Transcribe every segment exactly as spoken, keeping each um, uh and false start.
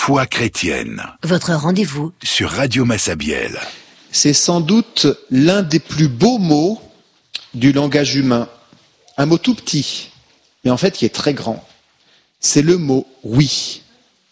Foi chrétienne. Votre rendez-vous sur Radio Massabielle. C'est sans doute l'un des plus beaux mots du langage humain. Un mot tout petit, mais en fait qui est très grand. C'est le mot « oui ».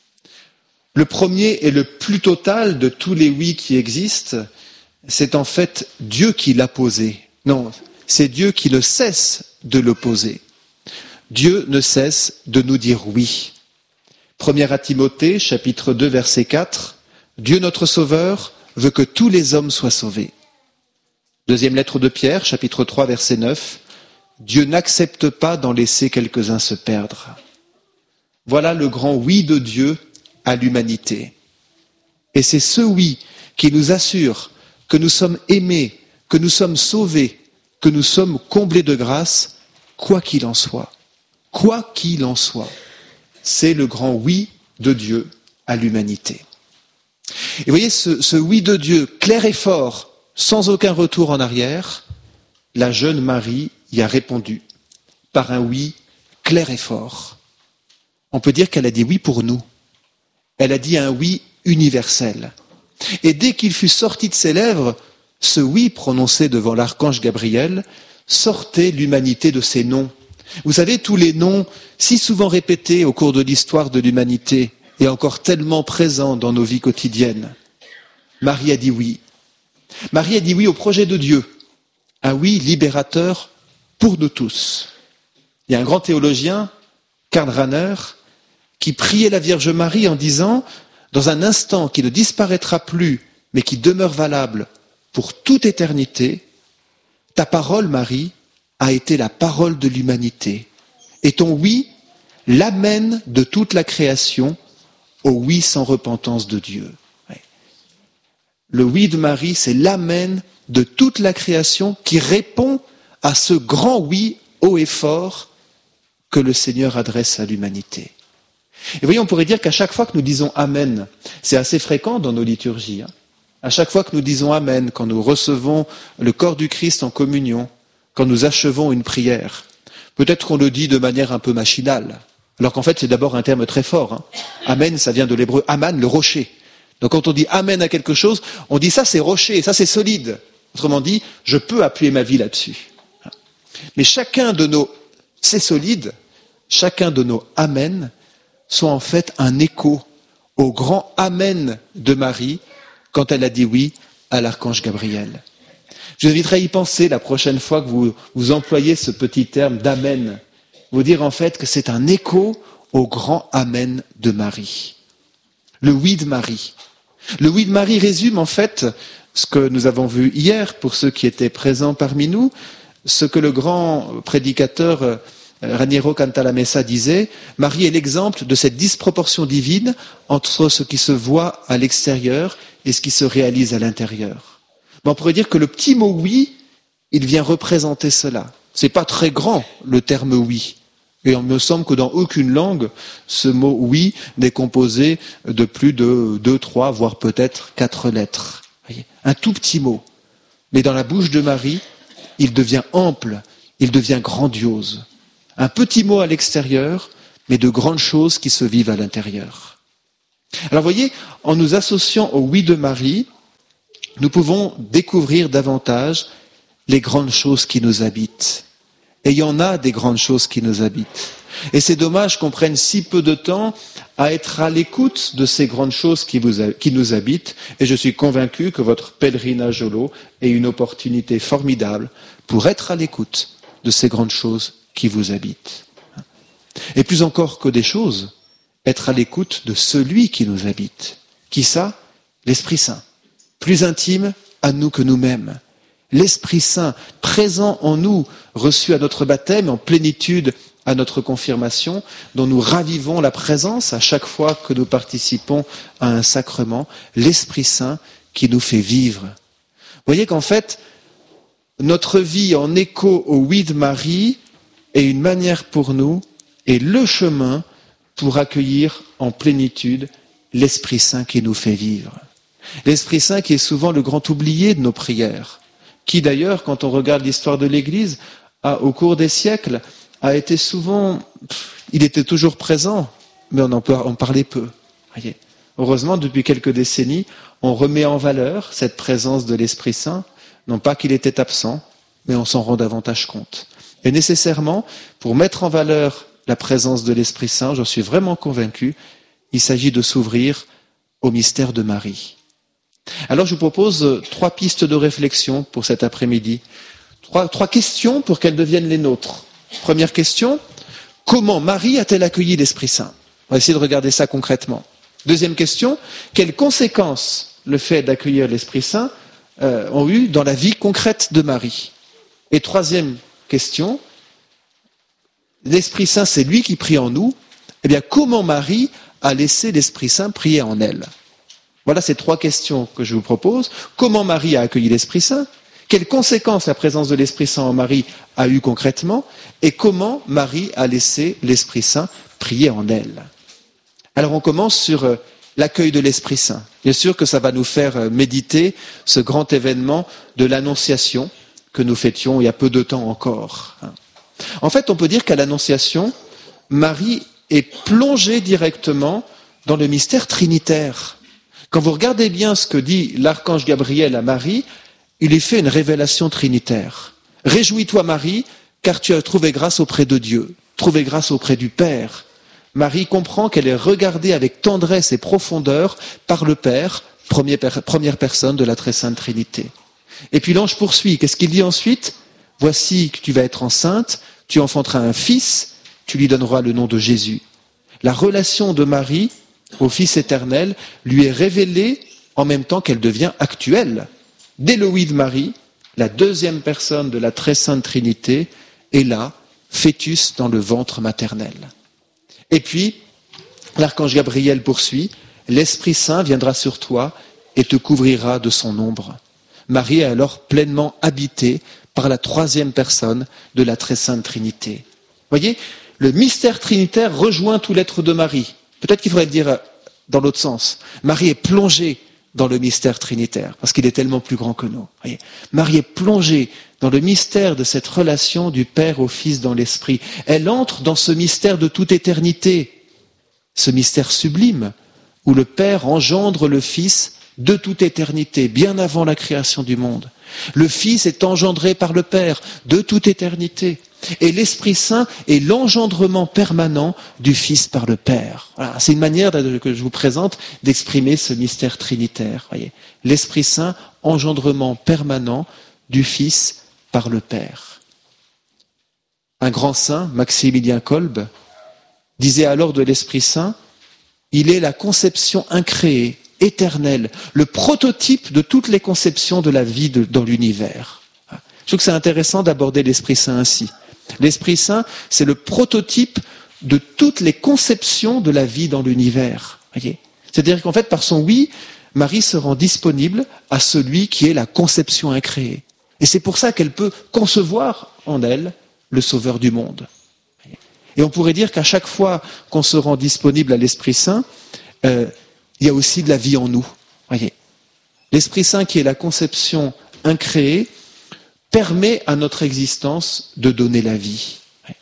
Le premier et le plus total de tous les « oui » qui existent, c'est en fait Dieu qui l'a posé. Non, c'est Dieu qui ne cesse de le poser. Dieu ne cesse de nous dire « oui ». Premier à Timothée, chapitre deux, verset quatre, « Dieu notre Sauveur veut que tous les hommes soient sauvés ». Deuxième lettre de Pierre, chapitre trois, verset neuf, « Dieu n'accepte pas d'en laisser quelques-uns se perdre ». Voilà le grand « oui » de Dieu à l'humanité. Et c'est ce « oui » qui nous assure que nous sommes aimés, que nous sommes sauvés, que nous sommes comblés de grâce, quoi qu'il en soit. Quoi qu'il en soit. C'est le grand « oui » de Dieu à l'humanité. Et vous voyez, ce, ce « oui » de Dieu, clair et fort, sans aucun retour en arrière, la jeune Marie y a répondu par un « oui » clair et fort. On peut dire qu'elle a dit « oui » pour nous. Elle a dit un « oui » universel. Et dès qu'il fut sorti de ses lèvres, ce « oui » prononcé devant l'archange Gabriel, sortait l'humanité de ses noms. Vous savez, tous les noms si souvent répétés au cours de l'histoire de l'humanité et encore tellement présents dans nos vies quotidiennes. Marie a dit oui. Marie a dit oui au projet de Dieu. Un oui libérateur pour nous tous. Il y a un grand théologien, Karl Rahner, qui priait la Vierge Marie en disant, dans un instant qui ne disparaîtra plus, mais qui demeure valable pour toute éternité, ta parole, Marie, a été la parole de l'humanité. Et ton oui l'amène de toute la création au oui sans repentance de Dieu. Le oui de Marie, c'est l'amène de toute la création qui répond à ce grand oui haut et fort que le Seigneur adresse à l'humanité. Et vous voyez, on pourrait dire qu'à chaque fois que nous disons Amen, c'est assez fréquent dans nos liturgies, hein. À chaque fois que nous disons Amen, quand nous recevons le corps du Christ en communion, quand nous achevons une prière, peut-être qu'on le dit de manière un peu machinale, alors qu'en fait c'est d'abord un terme très fort. Hein. Amen, ça vient de l'hébreu Aman, le rocher. Donc quand on dit Amen à quelque chose, on dit ça c'est rocher, ça c'est solide. Autrement dit, je peux appuyer ma vie là-dessus. Mais chacun de nos c'est solide, chacun de nos Amen sont en fait un écho au grand Amen de Marie quand elle a dit oui à l'archange Gabriel. Je vous inviterai à y penser la prochaine fois que vous, vous employez ce petit terme d'Amen. Vous dire en fait que c'est un écho au grand Amen de Marie. Le oui de Marie. Le oui de Marie résume en fait ce que nous avons vu hier pour ceux qui étaient présents parmi nous, ce que le grand prédicateur Raniero Cantalamessa disait, Marie est l'exemple de cette disproportion divine entre ce qui se voit à l'extérieur et ce qui se réalise à l'intérieur. Mais on pourrait dire que le petit mot oui, il vient représenter cela. C'est pas très grand, le terme oui. Et il me semble que dans aucune langue, ce mot oui n'est composé de plus de deux, trois, voire peut-être quatre lettres. Voyez, un tout petit mot. Mais dans la bouche de Marie, il devient ample, il devient grandiose. Un petit mot à l'extérieur, mais de grandes choses qui se vivent à l'intérieur. Alors voyez, en nous associant au oui de Marie, nous pouvons découvrir davantage les grandes choses qui nous habitent. Et il y en a des grandes choses qui nous habitent. Et c'est dommage qu'on prenne si peu de temps à être à l'écoute de ces grandes choses qui, vous, qui nous habitent. Et je suis convaincu que votre pèlerinage au lot est une opportunité formidable pour être à l'écoute de ces grandes choses qui vous habitent. Et plus encore que des choses, être à l'écoute de celui qui nous habite. Qui ça ? L'Esprit Saint. Plus intime à nous que nous-mêmes. L'Esprit Saint, présent en nous, reçu à notre baptême, en plénitude à notre confirmation, dont nous ravivons la présence à chaque fois que nous participons à un sacrement, l'Esprit Saint qui nous fait vivre. Vous voyez qu'en fait, notre vie en écho au oui de Marie est une manière pour nous, et le chemin pour accueillir en plénitude l'Esprit Saint qui nous fait vivre. L'Esprit Saint qui est souvent le grand oublié de nos prières, qui d'ailleurs, quand on regarde l'histoire de l'Église, a, au cours des siècles, a été souvent, il était toujours présent, mais on en parlait peu. Voyez. Heureusement, depuis quelques décennies, on remet en valeur cette présence de l'Esprit Saint, non pas qu'il était absent, mais on s'en rend davantage compte. Et nécessairement, pour mettre en valeur la présence de l'Esprit Saint, j'en suis vraiment convaincu, il s'agit de s'ouvrir au mystère de Marie. Alors je vous propose trois pistes de réflexion pour cet après-midi, trois, trois questions pour qu'elles deviennent les nôtres. Première question, comment Marie a-t-elle accueilli l'Esprit Saint? On va essayer de regarder ça concrètement. Deuxième question, quelles conséquences le fait d'accueillir l'Esprit Saint euh, ont eu dans la vie concrète de Marie? Et troisième question, l'Esprit Saint, c'est lui qui prie en nous. Eh bien, comment Marie a laissé l'Esprit Saint prier en elle? Voilà ces trois questions que je vous propose. Comment Marie a accueilli l'Esprit Saint? Quelles conséquences la présence de l'Esprit Saint en Marie a eu concrètement? Et comment Marie a laissé l'Esprit Saint prier en elle? Alors on commence sur l'accueil de l'Esprit Saint. Bien sûr que ça va nous faire méditer ce grand événement de l'Annonciation que nous fêtions il y a peu de temps encore. En fait, on peut dire qu'à l'Annonciation, Marie est plongée directement dans le mystère trinitaire. Quand vous regardez bien ce que dit l'archange Gabriel à Marie, il lui fait une révélation trinitaire. Réjouis-toi Marie, car tu as trouvé grâce auprès de Dieu, trouvé grâce auprès du Père. Marie comprend qu'elle est regardée avec tendresse et profondeur par le Père, première personne de la très sainte Trinité. Et puis l'ange poursuit. Qu'est-ce qu'il dit ensuite? Voici que tu vas être enceinte, tu enfanteras un fils, tu lui donneras le nom de Jésus. La relation de Marie au Fils éternel lui est révélée en même temps qu'elle devient actuelle. Dès le oui de Marie, la deuxième personne de la très sainte Trinité est là, fœtus dans le ventre maternel. Et puis, l'archange Gabriel poursuit, l'Esprit Saint viendra sur toi et te couvrira de son ombre. Marie est alors pleinement habitée par la troisième personne de la très sainte Trinité. Vous voyez, le mystère trinitaire rejoint tout l'être de Marie. Peut-être qu'il faudrait le dire dans l'autre sens. Marie est plongée dans le mystère trinitaire, parce qu'il est tellement plus grand que nous. Voyez, Marie est plongée dans le mystère de cette relation du Père au Fils dans l'Esprit. Elle entre dans ce mystère de toute éternité, ce mystère sublime, où le Père engendre le Fils de toute éternité, bien avant la création du monde. Le Fils est engendré par le Père de toute éternité. Et l'Esprit Saint est l'engendrement permanent du Fils par le Père. Voilà, c'est une manière que je vous présente d'exprimer ce mystère trinitaire. Voyez, l'Esprit Saint, engendrement permanent du Fils par le Père. Un grand saint, Maximilien Kolbe, disait alors de l'Esprit Saint, il est la conception incréée, éternelle, le prototype de toutes les conceptions de la vie de, dans l'univers. Je trouve que c'est intéressant d'aborder l'Esprit Saint ainsi. L'Esprit Saint, c'est le prototype de toutes les conceptions de la vie dans l'univers. Voyez ? C'est-à-dire qu'en fait, par son oui, Marie se rend disponible à celui qui est la conception incréée. Et c'est pour ça qu'elle peut concevoir en elle le Sauveur du monde. Et on pourrait dire qu'à chaque fois qu'on se rend disponible à l'Esprit Saint, euh, il y a aussi de la vie en nous. Voyez. L'Esprit Saint, qui est la conception incréée, permet à notre existence de donner la vie.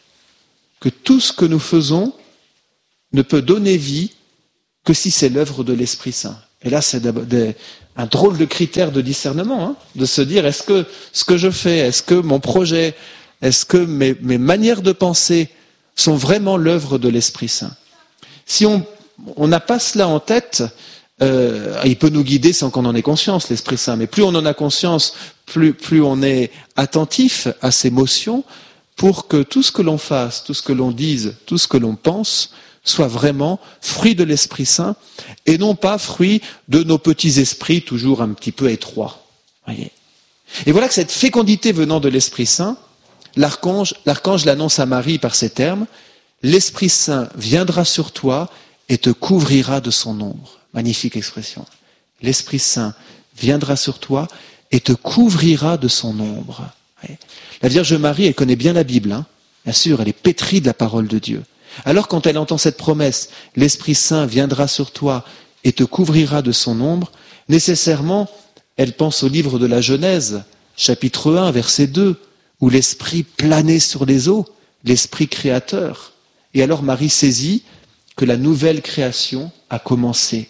Que tout ce que nous faisons ne peut donner vie que si c'est l'œuvre de l'Esprit Saint. Et là, c'est des, un drôle de critère de discernement, hein, de se dire, est-ce que ce que je fais, est-ce que mon projet, est-ce que mes, mes manières de penser sont vraiment l'œuvre de l'Esprit Saint? Si on on n'a pas cela en tête, euh, il peut nous guider sans qu'on en ait conscience, l'Esprit Saint. Mais plus on en a conscience, plus, plus on est attentif à ces motions pour que tout ce que l'on fasse, tout ce que l'on dise, tout ce que l'on pense soit vraiment fruit de l'Esprit Saint et non pas fruit de nos petits esprits toujours un petit peu étroits. Voyez. Et voilà que cette fécondité venant de l'Esprit Saint, l'archange, l'archange l'annonce à Marie par ces termes, l'Esprit Saint viendra sur toi et te couvrira de son ombre. Magnifique expression. L'Esprit Saint viendra sur toi et te couvrira de son ombre. La Vierge Marie, elle connaît bien la Bible, hein. Bien sûr, elle est pétrie de la parole de Dieu. Alors quand elle entend cette promesse, l'Esprit Saint viendra sur toi et te couvrira de son ombre, nécessairement, elle pense au livre de la Genèse, chapitre un, verset deux, où l'Esprit planait sur les eaux, l'Esprit créateur. Et alors Marie saisit que la nouvelle création a commencé.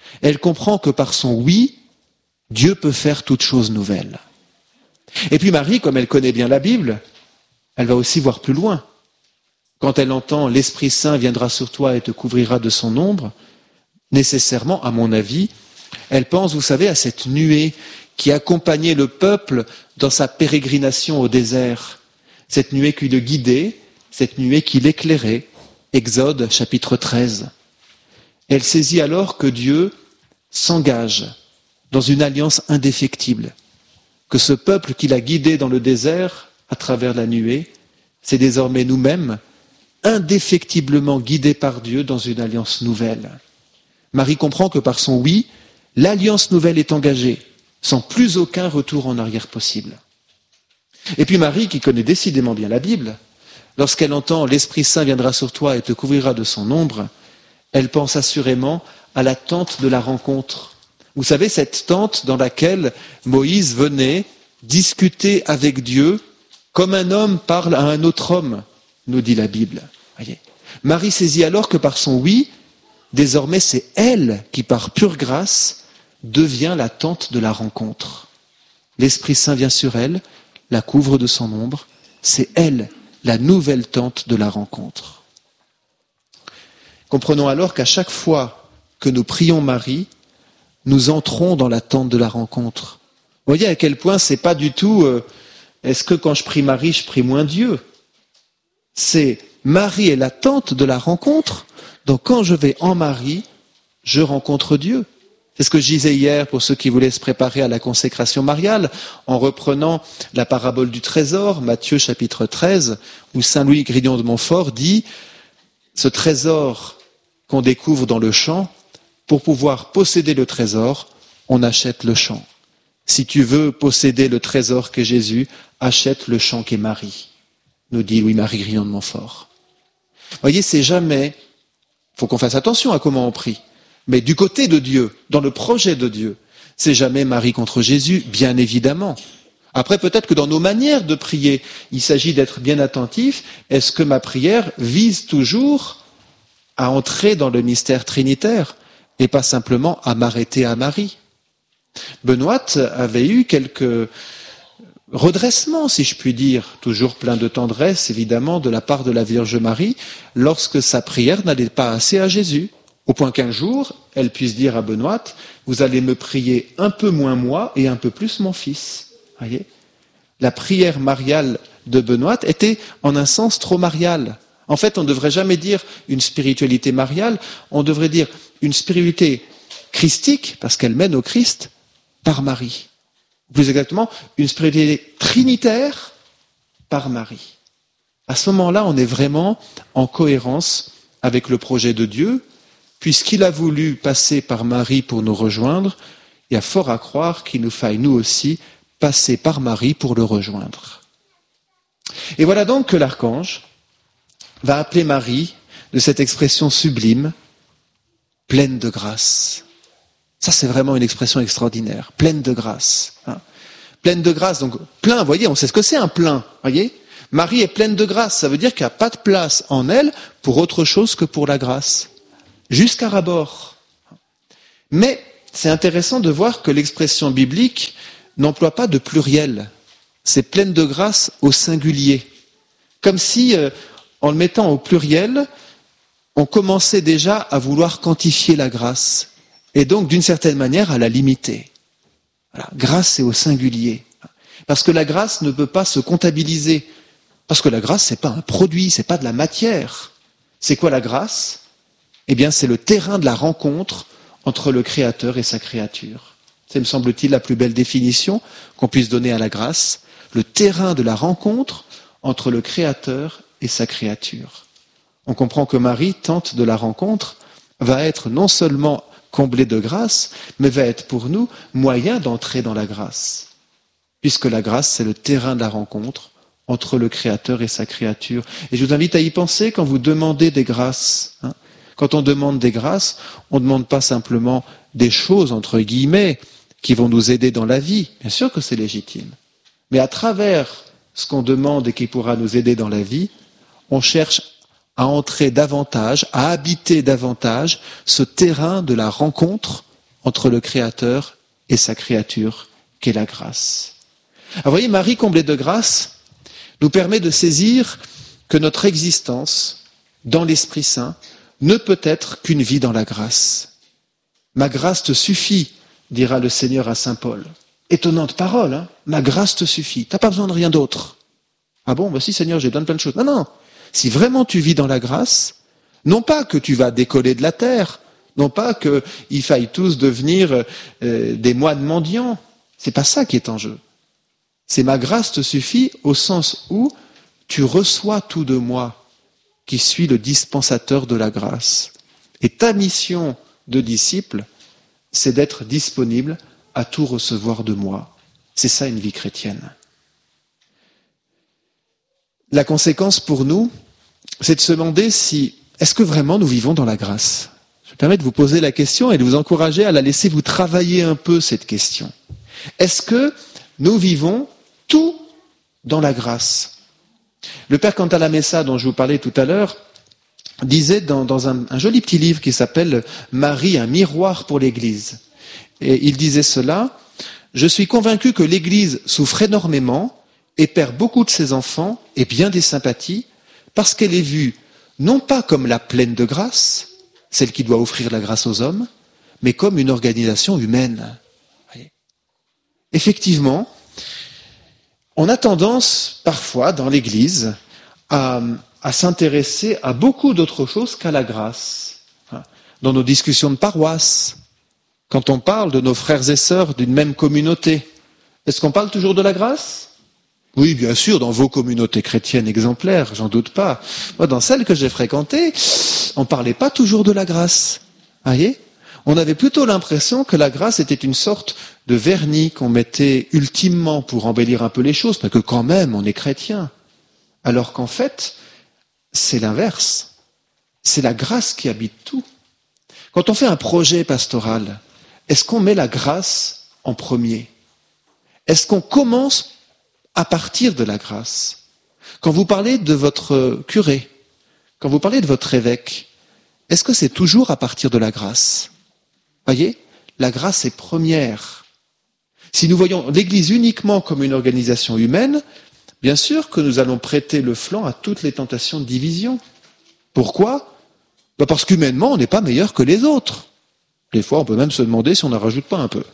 Elle comprend que par son oui, Dieu peut faire toute chose nouvelle. Et puis Marie, comme elle connaît bien la Bible, elle va aussi voir plus loin. Quand elle entend « l'Esprit Saint viendra sur toi et te couvrira de son ombre », nécessairement, à mon avis, elle pense, vous savez, à cette nuée qui accompagnait le peuple dans sa pérégrination au désert. Cette nuée qui le guidait, cette nuée qui l'éclairait. Exode chapitre treize. Elle saisit alors que Dieu s'engage dans une alliance indéfectible, que ce peuple qui l'a guidé dans le désert à travers la nuée, c'est désormais nous-mêmes, indéfectiblement guidés par Dieu dans une alliance nouvelle. Marie comprend que par son oui, l'alliance nouvelle est engagée, sans plus aucun retour en arrière possible. Et puis Marie, qui connaît décidément bien la Bible, lorsqu'elle entend « l'Esprit Saint viendra sur toi et te couvrira de son ombre », elle pense assurément à la tente de la rencontre. Vous savez, cette tente dans laquelle Moïse venait discuter avec Dieu comme un homme parle à un autre homme, nous dit la Bible. Voyez. Marie saisit alors que par son oui, désormais c'est elle qui, par pure grâce, devient la tente de la rencontre. L'Esprit Saint vient sur elle, la couvre de son ombre, c'est elle, la nouvelle tente de la rencontre. Comprenons alors qu'à chaque fois que nous prions Marie, nous entrons dans la tente de la rencontre. Vous voyez à quel point c'est pas du tout euh, est-ce que quand je prie Marie, je prie moins Dieu? C'est Marie est la tente de la rencontre, donc quand je vais en Marie, je rencontre Dieu. C'est ce que je disais hier pour ceux qui voulaient se préparer à la consécration mariale, en reprenant la parabole du trésor, Matthieu chapitre treize, où saint Louis Grignon de Montfort dit « Ce trésor qu'on découvre dans le champ, pour pouvoir posséder le trésor, on achète le champ. Si tu veux posséder le trésor qu'est Jésus, achète le champ qu'est Marie, nous dit Louis-Marie Grignon de Montfort. » Vous voyez, c'est jamais, il faut qu'on fasse attention à comment on prie, mais du côté de Dieu, dans le projet de Dieu, c'est jamais Marie contre Jésus, bien évidemment. Après, peut-être que dans nos manières de prier, il s'agit d'être bien attentif. Est-ce que ma prière vise toujours à entrer dans le mystère trinitaire et pas simplement à m'arrêter à Marie? Benoît avait eu quelques redressements, si je puis dire, toujours plein de tendresse, évidemment, de la part de la Vierge Marie, lorsque sa prière n'allait pas assez à Jésus, au point qu'un jour, elle puisse dire à Benoît, « Vous allez me prier un peu moins moi et un peu plus mon fils. » Voyez, la prière mariale de Benoît était en un sens trop mariale. En fait, on ne devrait jamais dire une spiritualité mariale, on devrait dire une spiritualité christique, parce qu'elle mène au Christ, par Marie. Plus exactement, une spiritualité trinitaire par Marie. À ce moment-là, on est vraiment en cohérence avec le projet de Dieu, puisqu'il a voulu passer par Marie pour nous rejoindre, il y a fort à croire qu'il nous faille nous aussi passer par Marie pour le rejoindre. Et voilà donc que l'archange va appeler Marie de cette expression sublime, pleine de grâce. Ça, c'est vraiment une expression extraordinaire, pleine de grâce. Hein. Pleine de grâce, donc plein, vous voyez, on sait ce que c'est un plein, voyez. Marie est pleine de grâce, ça veut dire qu'il n'y a pas de place en elle pour autre chose que pour la grâce, jusqu'à ras-bord. Mais c'est intéressant de voir que l'expression biblique n'emploie pas de pluriel, c'est pleine de grâce au singulier, comme si, euh, en le mettant au pluriel, on commençait déjà à vouloir quantifier la grâce, et donc d'une certaine manière à la limiter. Voilà, grâce c'est au singulier, parce que la grâce ne peut pas se comptabiliser, parce que la grâce c'est pas un produit, c'est pas de la matière. C'est quoi la grâce? Eh bien c'est le terrain de la rencontre entre le Créateur et sa créature. C'est, me semble-t-il, la plus belle définition qu'on puisse donner à la grâce, le terrain de la rencontre entre le Créateur et sa créature. On comprend que Marie, tente de la rencontre, va être non seulement comblée de grâce, mais va être pour nous moyen d'entrer dans la grâce. Puisque la grâce, c'est le terrain de la rencontre entre le Créateur et sa créature. Et je vous invite à y penser quand vous demandez des grâces. Hein. Quand on demande des grâces, on ne demande pas simplement des choses, entre guillemets, qui vont nous aider dans la vie. Bien sûr que c'est légitime. Mais à travers ce qu'on demande et qui pourra nous aider dans la vie, on cherche à entrer davantage, à habiter davantage ce terrain de la rencontre entre le Créateur et sa créature, qu'est la grâce. Alors, vous voyez, Marie, comblée de grâce, nous permet de saisir que notre existence dans l'Esprit Saint ne peut être qu'une vie dans la grâce. Ma grâce te suffit, dira le Seigneur à saint Paul. Étonnante parole, hein. Ma grâce te suffit. T'as pas besoin de rien d'autre. Ah bon, bah si Seigneur, j'ai besoin de plein de choses. Non, non. Si vraiment tu vis dans la grâce, non pas que tu vas décoller de la terre, non pas qu'il faille tous devenir euh, des moines mendiants. C'est pas ça qui est en jeu. C'est ma grâce te suffit au sens où tu reçois tout de moi, qui suis le dispensateur de la grâce. Et ta mission de disciple, c'est d'être disponible à tout recevoir de moi. C'est ça une vie chrétienne. La conséquence pour nous, c'est de se demander si, est-ce que vraiment nous vivons dans la grâce ? Je me permets de vous poser la question et de vous encourager à la laisser vous travailler un peu, cette question. Est-ce que nous vivons tout dans la grâce ? Le père Cantalamessa, dont je vous parlais tout à l'heure, disait dans, dans un, un joli petit livre qui s'appelle « Marie, un miroir pour l'Église ». Et il disait cela, « Je suis convaincu que l'Église souffre énormément et perd beaucoup de ses enfants et bien des sympathies parce qu'elle est vue non pas comme la pleine de grâce, celle qui doit offrir la grâce aux hommes, mais comme une organisation humaine. » Effectivement, on a tendance parfois dans l'Église à, à s'intéresser à beaucoup d'autres choses qu'à la grâce. Dans nos discussions de paroisse, quand on parle de nos frères et sœurs d'une même communauté, est-ce qu'on parle toujours de la grâce ? Oui, bien sûr, dans vos communautés chrétiennes exemplaires, j'en doute pas. Moi, dans celles que j'ai fréquentées, on ne parlait pas toujours de la grâce. Vous voyez ? On avait plutôt l'impression que la grâce était une sorte de vernis qu'on mettait ultimement pour embellir un peu les choses, parce que quand même, on est chrétien. Alors qu'en fait, c'est l'inverse. C'est la grâce qui habite tout. Quand on fait un projet pastoral, est-ce qu'on met la grâce en premier ? Est-ce qu'on commence à partir de la grâce ? Quand vous parlez de votre curé, quand vous parlez de votre évêque, est-ce que c'est toujours à partir de la grâce ? Voyez, la grâce est première. Si nous voyons l'Église uniquement comme une organisation humaine, bien sûr que nous allons prêter le flanc à toutes les tentations de division. Pourquoi ? Ben parce qu'humainement, on n'est pas meilleur que les autres. Des fois, on peut même se demander si on n'en rajoute pas un peu.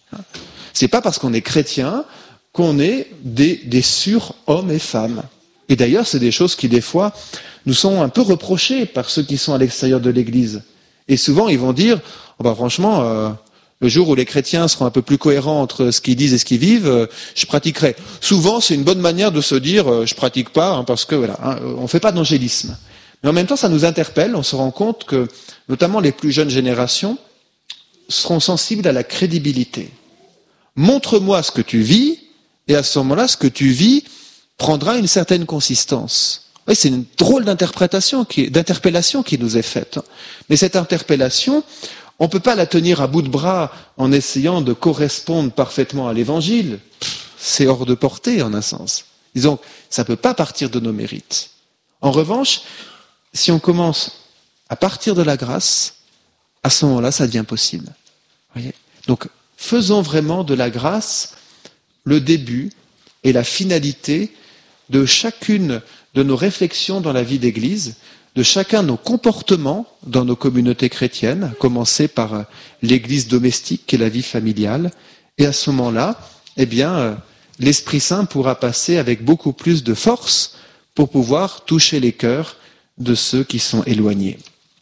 C'est pas parce qu'on est chrétien qu'on est des, des surhommes et femmes. Et d'ailleurs, c'est des choses qui, des fois, nous sont un peu reprochées par ceux qui sont à l'extérieur de l'Église. Et souvent, ils vont dire, oh ben, franchement, euh, le jour où les chrétiens seront un peu plus cohérents entre ce qu'ils disent et ce qu'ils vivent, euh, je pratiquerai. Souvent, c'est une bonne manière de se dire, euh, je pratique pas, hein, parce que voilà, hein, on fait pas d'angélisme. Mais en même temps, ça nous interpelle, on se rend compte que, notamment les plus jeunes générations, seront sensibles à la crédibilité. Montre-moi ce que tu vis, et à ce moment-là, ce que tu vis prendra une certaine consistance. Oui, c'est une drôle d'interprétation, qui, d'interpellation qui nous est faite. Mais cette interpellation, on ne peut pas la tenir à bout de bras en essayant de correspondre parfaitement à l'Évangile. C'est hors de portée, en un sens. Disons, ça ne peut pas partir de nos mérites. En revanche, si on commence à partir de la grâce, à ce moment-là, ça devient possible. Voyez ? Donc, faisons vraiment de la grâce le début et la finalité de chacune de nos réflexions dans la vie d'Église, de chacun de nos comportements dans nos communautés chrétiennes, à commencer par l'Église domestique qui est la vie familiale, et à ce moment-là, eh bien, l'Esprit Saint pourra passer avec beaucoup plus de force pour pouvoir toucher les cœurs de ceux qui sont éloignés.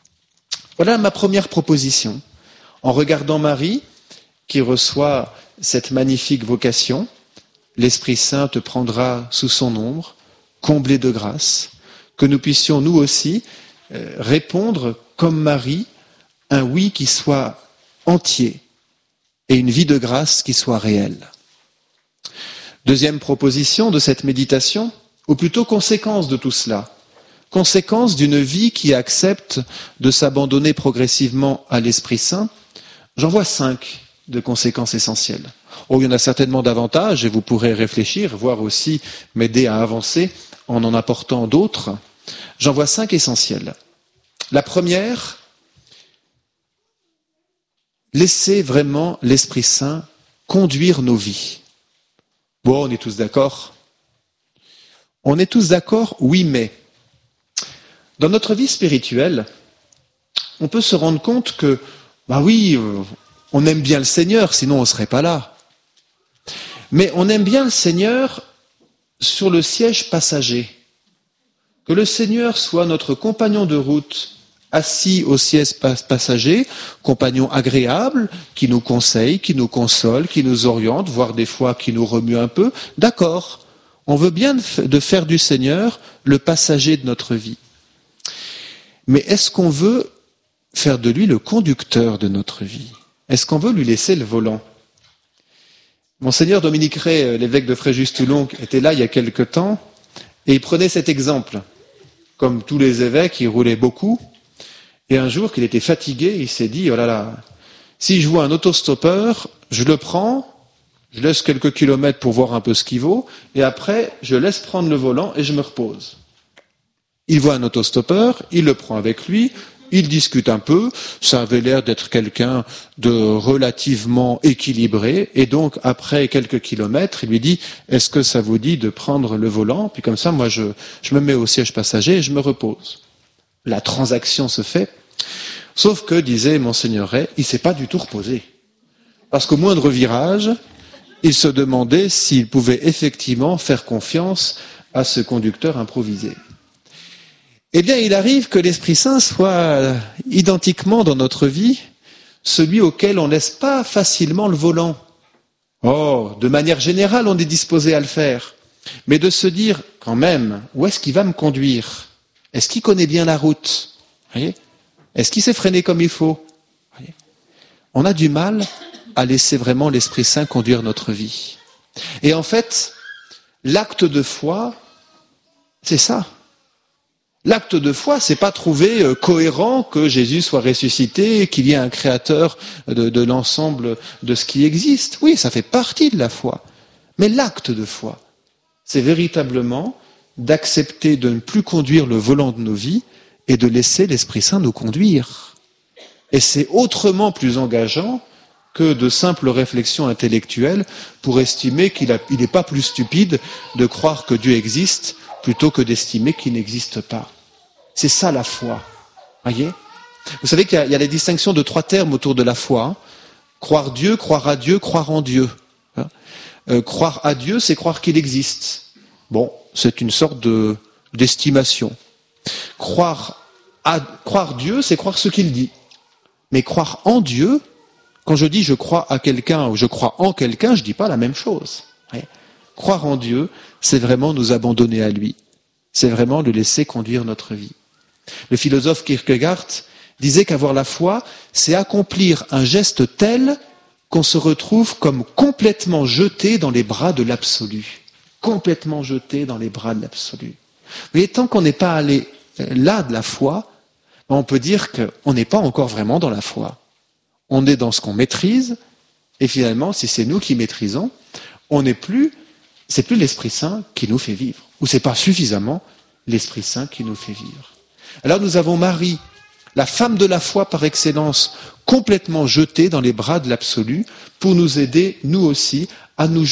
Voilà ma première proposition. En regardant Marie, qui reçoit cette magnifique vocation, l'Esprit Saint te prendra sous son ombre, comblé de grâce, que nous puissions nous aussi euh, répondre comme Marie, un oui qui soit entier et une vie de grâce qui soit réelle. Deuxième proposition de cette méditation, ou plutôt conséquence de tout cela, conséquence d'une vie qui accepte de s'abandonner progressivement à l'Esprit Saint. J'en vois cinq de conséquences essentielles. Oh, il y en a certainement davantage et vous pourrez réfléchir, voire aussi m'aider à avancer en en apportant d'autres. J'en vois cinq essentielles. La première, laisser vraiment l'Esprit Saint conduire nos vies. Bon, on est tous d'accord. On est tous d'accord, oui, mais dans notre vie spirituelle, on peut se rendre compte que, bah oui, on aime bien le Seigneur, sinon on ne serait pas là. Mais on aime bien le Seigneur sur le siège passager. Que le Seigneur soit notre compagnon de route, assis au siège passager, compagnon agréable, qui nous conseille, qui nous console, qui nous oriente, voire des fois qui nous remue un peu. D'accord, on veut bien de faire du Seigneur le passager de notre vie. Mais est-ce qu'on veut faire de lui le conducteur de notre vie? Est-ce qu'on veut lui laisser le volant? Monseigneur Dominique Ray, l'évêque de Fréjus-Toulon, était là il y a quelque temps, et il prenait cet exemple. Comme tous les évêques, il roulait beaucoup, et un jour qu'il était fatigué, il s'est dit, oh là là, si je vois un autostoppeur, je le prends, je laisse quelques kilomètres pour voir un peu ce qu'il vaut, et après, je laisse prendre le volant et je me repose. Il voit un autostoppeur, il le prend avec lui, il discute un peu, ça avait l'air d'être quelqu'un de relativement équilibré, et donc après quelques kilomètres, il lui dit « Est-ce que ça vous dit de prendre le volant ?» Puis comme ça, moi, je, je me mets au siège passager et je me repose. La transaction se fait, sauf que, disait Monseigneur Ray, il ne s'est pas du tout reposé. Parce qu'au moindre virage, il se demandait s'il pouvait effectivement faire confiance à ce conducteur improvisé. Eh bien, il arrive que l'Esprit Saint soit identiquement dans notre vie celui auquel on ne laisse pas facilement le volant. Oh, de manière générale, on est disposé à le faire. Mais de se dire, quand même, où est-ce qu'il va me conduire? Est-ce qu'il connaît bien la route? Voyez? Est-ce qu'il s'est freiné comme il faut? Voyez? On a du mal à laisser vraiment l'Esprit Saint conduire notre vie. Et en fait, l'acte de foi, c'est ça. L'acte de foi, c'est pas trouver cohérent que Jésus soit ressuscité, qu'il y ait un créateur de, de l'ensemble de ce qui existe. Oui, ça fait partie de la foi. Mais l'acte de foi, c'est véritablement d'accepter de ne plus conduire le volant de nos vies et de laisser l'Esprit Saint nous conduire. Et c'est autrement plus engageant que de simples réflexions intellectuelles pour estimer qu'il n'est pas plus stupide de croire que Dieu existe plutôt que d'estimer qu'il n'existe pas. C'est ça la foi. Voyez ? Vous savez qu'il y a, il y a la distinction de trois termes autour de la foi. Hein. Croire Dieu, croire à Dieu, croire en Dieu. Hein. Euh, croire à Dieu, c'est croire qu'il existe. Bon, c'est une sorte de, d'estimation. Croire à, croire Dieu, c'est croire ce qu'il dit. Mais croire en Dieu, quand je dis je crois à quelqu'un ou je crois en quelqu'un, je ne dis pas la même chose. Voyez ? Croire en Dieu, c'est vraiment nous abandonner à lui. C'est vraiment le laisser conduire notre vie. Le philosophe Kierkegaard disait qu'avoir la foi, c'est accomplir un geste tel qu'on se retrouve comme complètement jeté dans les bras de l'absolu. Complètement jeté dans les bras de l'absolu. Mais tant qu'on n'est pas allé là de la foi, on peut dire qu'on n'est pas encore vraiment dans la foi. On est dans ce qu'on maîtrise, et finalement, si c'est nous qui maîtrisons, on n'est plus... c'est plus l'Esprit Saint qui nous fait vivre, ou c'est pas suffisamment l'Esprit Saint qui nous fait vivre. Alors nous avons Marie, la femme de la foi par excellence, complètement jetée dans les bras de l'absolu, pour nous aider, nous aussi, à nous